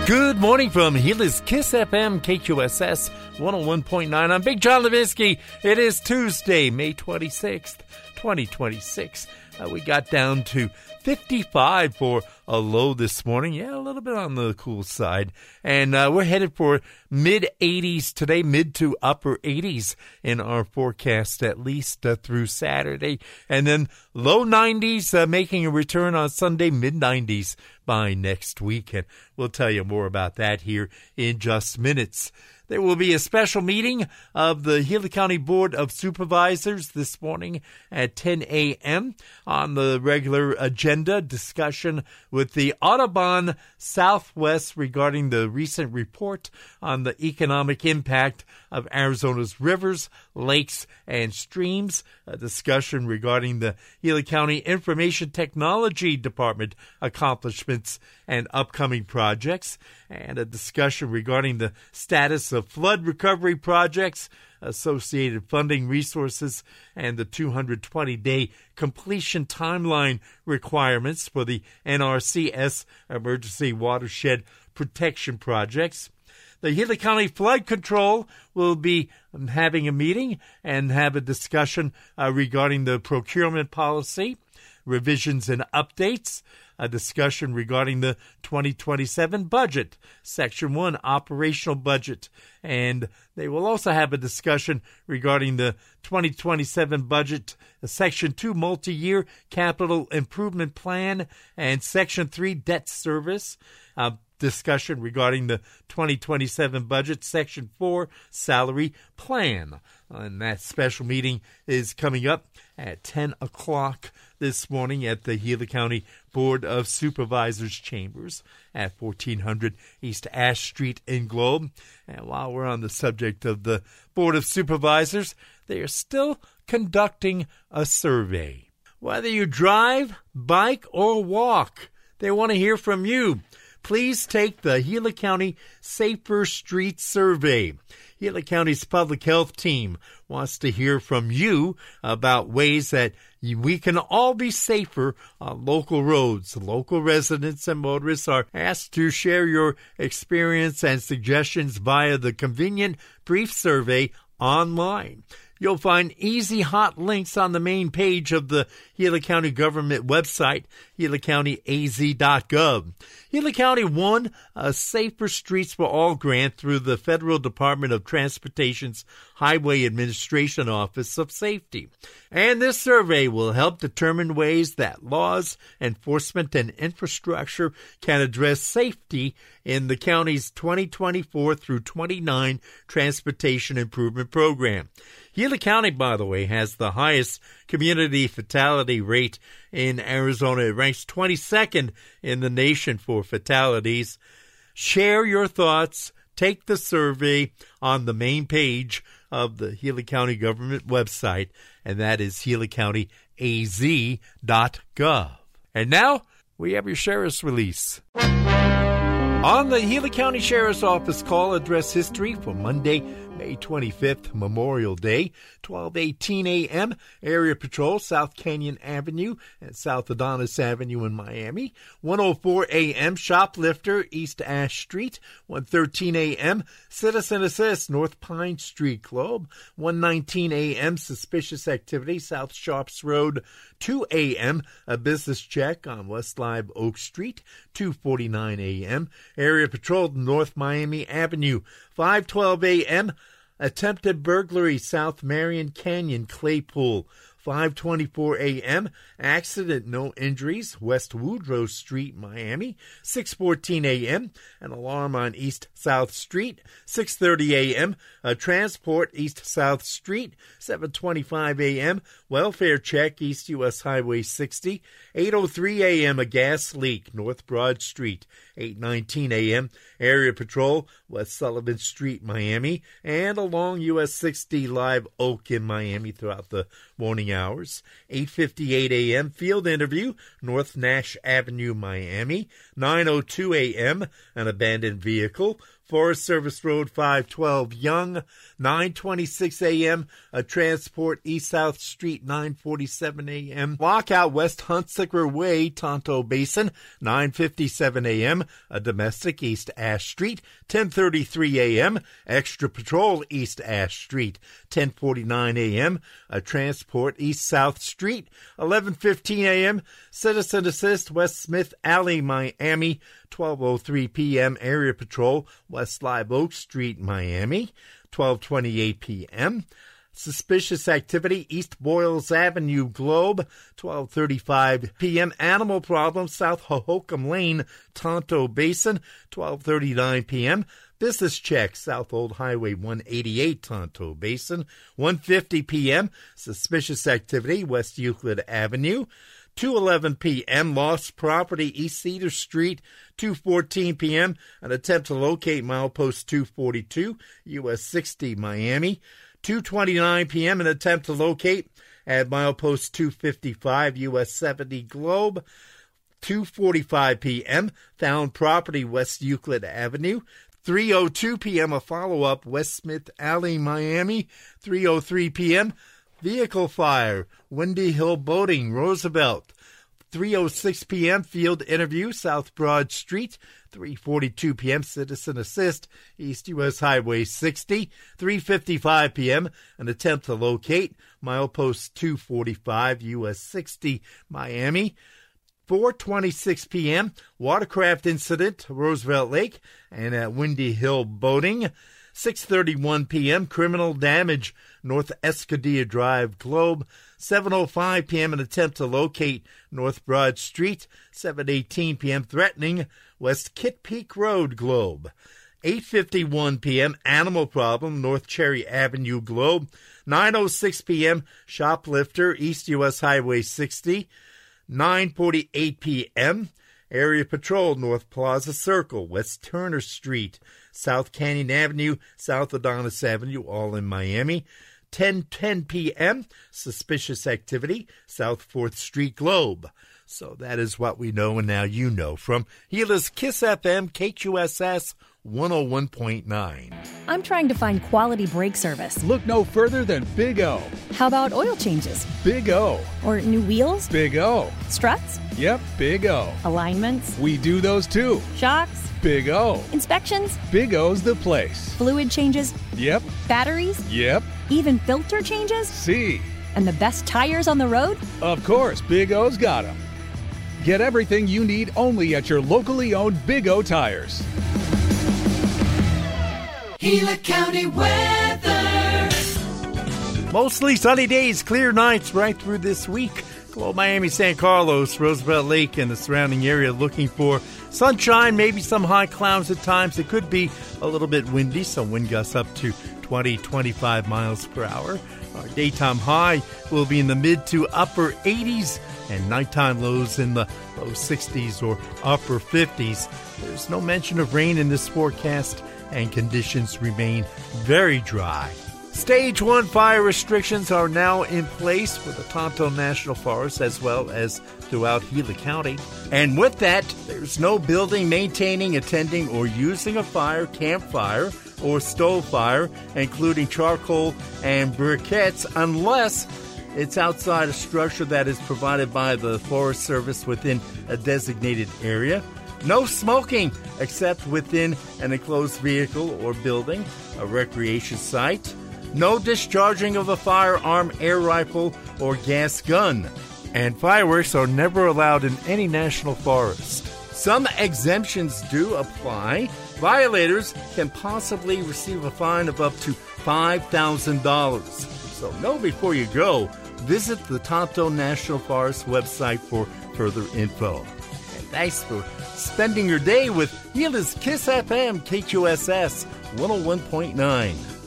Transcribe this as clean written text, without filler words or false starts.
Good morning from Gila's Kiss FM, KQSS 101.9. I'm Big John Levinsky. It is Tuesday, May 26th, 2026. We got down to 55 for a low this morning. Yeah, a little bit on the cool side. And we're headed for mid-80s today, mid to upper 80s in our forecast, at least through Saturday. And then low 90s making a return on Sunday, mid-90s by next week. And we'll tell you more about that here in just minutes. There will be a special meeting of the Gila County Board of Supervisors this morning at 10 a.m. On the regular agenda, discussion with the Audubon Southwest regarding the recent report on the economic impact of Arizona's rivers, lakes, and streams. A discussion regarding the Gila County Information Technology Department accomplishments and upcoming projects. And a discussion regarding the status of flood recovery projects, associated funding resources, and the 220-day completion timeline requirements for the NRCS Emergency Watershed Protection Projects. The Gila County Flood Control will be having a meeting and have a discussion regarding the procurement policy, revisions and updates, a discussion regarding the 2027 budget, Section 1 operational budget, and they will also have a discussion regarding the 2027 budget, Section 2 multi-year capital improvement plan, and Section 3 debt service. Discussion regarding the 2027 budget, Section 4 salary plan. And that special meeting is coming up at 10 o'clock this morning at the Gila County Board of Supervisors Chambers at 1400 East Ash Street in Globe. And while we're on the subject of the Board of Supervisors, they are still conducting a survey. Whether you drive, bike, or walk, they want to hear from you. Please take the Gila County Safer Streets Survey. Gila County's public health team wants to hear from you about ways that we can all be safer on local roads. Local residents and motorists are asked to share your experience and suggestions via the convenient brief survey online. You'll find easy hot links on the main page of the Gila County government website, gilacountyaz.gov. Gila County won a Safer Streets for All grant through the Federal Department of Transportation's Highway Administration Office of Safety. And this survey will help determine ways that laws, enforcement, and infrastructure can address safety in the county's 2024 through 29 Transportation Improvement Program. Gila County, by the way, has the highest community fatality rate in Arizona. It ranks 22nd in the nation for fatalities. Share your thoughts. Take the survey on the main page of the Gila County government website, and that is gilacountyaz.gov. And now, we have your sheriff's release. On the Gila County Sheriff's Office call address history for Monday, May 25th, Memorial Day, 12:18 a.m., Area Patrol, South Canyon Avenue and South Adonis Avenue in Miami. 1:04 a.m., Shoplifter, East Ash Street. 1:13 a.m., Citizen Assist, North Pine Street, Globe. 1:19 a.m., Suspicious Activity, South Sharps Road. 2 a.m., a business check on West Live Oak Street. 2:49 a.m., Area Patrol, North Miami Avenue. 5:12 a.m., attempted burglary, South Marion Canyon, Claypool. 5:24 a.m., accident, no injuries, West Woodrow Street, Miami. 6:14 a.m., an alarm on East South Street. 6:30 a.m., a transport, East South Street. 7:25 a.m., welfare check, East U.S. Highway 60. 8:03 a.m., a gas leak, North Broad Street. 8:19 a.m., Area Patrol, West Sullivan Street, Miami, and along U.S. 60 Live Oak in Miami throughout the morning hours. 8:58 a.m., field interview, North Nash Avenue, Miami. 9:02 a.m., an abandoned vehicle. Forest Service Road 512 Young, 9:26 a.m. A transport East South Street, 9:47 a.m. Lockout West Huntsicker Way, Tonto Basin, 9:57 a.m. A domestic East Ash Street, 10:33 a.m. Extra Patrol East Ash Street, 10:49 a.m. A transport East South Street, 11:15 a.m. Citizen Assist West Smith Alley, Miami, 12:03 p.m. Area Patrol West Live Oak Street, Miami, 12:28 p.m. Suspicious activity East Boyles Avenue, Globe, 12:35 p.m. Animal problem South Hohokam Lane, Tonto Basin, 12:39 p.m. Business check South Old Highway 188, Tonto Basin, 1:50 p.m. Suspicious activity West Euclid Avenue, 2:11 p.m. Lost property East Cedar Street, 2:14 p.m. An attempt to locate milepost 242, US 60, Miami. 2:29 p.m. An attempt to locate at milepost 255, US 70, Globe. 2:45 p.m. Found property West Euclid Avenue. 3:02 p.m. A follow-up West Smith Alley, Miami. 3:03 p.m. Vehicle fire Windy Hill Boating, Roosevelt. 3:06 p.m. Field interview South Broad Street. 3:42 p.m. Citizen Assist East U.S. Highway 60. 3:55 p.m. An attempt to locate milepost 245 U.S. 60 Miami. 4:26 p.m. Watercraft incident Roosevelt Lake and at Windy Hill Boating. 6:31 p.m. Criminal damage North Escadilla Drive, Globe. 7:05 p.m. An attempt to locate North Broad Street. 7:18 p.m. Threatening West Kit Peak Road, Globe. 8:51 p.m. Animal problem North Cherry Avenue, Globe. 9:06 p.m. Shoplifter East U.S. Highway 60. 9:48 p.m. Area Patrol North Plaza Circle, West Turner Street, South Canyon Avenue, South Adonis Avenue, all in Miami. 10:10 p.m. Suspicious activity, South 4th Street, Globe. So that is what we know, and now you know. From Gila's Kiss FM, KQSS 101.9. I'm trying to find quality brake service. Look no further than Big O. How about oil changes? Big O. Or new wheels? Big O. Struts? Yep, Big O. Alignments? We do those too. Shocks? Big O. Inspections? Big O's the place. Fluid changes? Yep. Batteries? Yep. Even filter changes? See. And the best tires on the road? Of course, Big O's got them. Get everything you need only at your locally owned Big O Tires. Gila County weather. Mostly sunny days, clear nights right through this week. Globe, Miami, San Carlos, Roosevelt Lake, and the surrounding area looking for sunshine, maybe some high clouds at times. It could be a little bit windy, some wind gusts up to 20-25 miles per hour. Our daytime high will be in the mid to upper 80s and nighttime lows in the low 60s or upper 50s. There's no mention of rain in this forecast, and conditions remain very dry. Stage 1 fire restrictions are now in place for the Tonto National Forest as well as throughout Gila County. And with that, there's no building, maintaining, attending, or using a fire, campfire, or stove fire, including charcoal and briquettes, unless it's outside a structure that is provided by the Forest Service within a designated area. No smoking except within an enclosed vehicle or building, a recreation site. No discharging of a firearm, air rifle, or gas gun. And fireworks are never allowed in any national forest. Some exemptions do apply. Violators can possibly receive a fine of up to $5,000. So know before you go. Visit the Tonto National Forest website for further info. And thanks for spending your day with Gila's Kiss FM, KQSS 101.9.